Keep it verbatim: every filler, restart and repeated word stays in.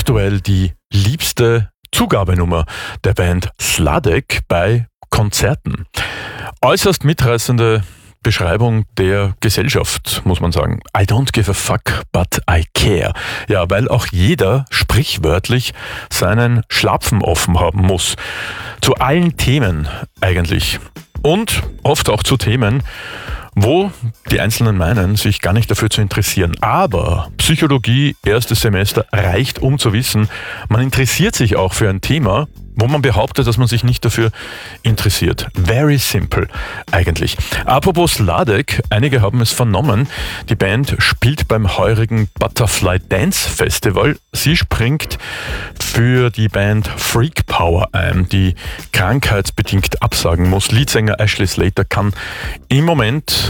aktuell die liebste Zugabenummer der Band Sladek bei Konzerten. Äußerst mitreißende Beschreibung der Gesellschaft, muss man sagen. I don't give a fuck, but I care. Ja, weil auch jeder sprichwörtlich seinen Schlapfen offen haben muss. Zu allen Themen eigentlich. Und oft auch zu Themen, wo die Einzelnen meinen, sich gar nicht dafür zu interessieren. Aber Psychologie, erstes Semester, reicht, um zu wissen, man interessiert sich auch für ein Thema, wo man behauptet, dass man sich nicht dafür interessiert. Very simple eigentlich. Apropos Sladek, einige haben es vernommen, die Band spielt beim heurigen Butterfly Dance Festival. Sie springt für die Band Freak Power ein, die krankheitsbedingt absagen muss. Leadsänger Ashley Slater kann im Moment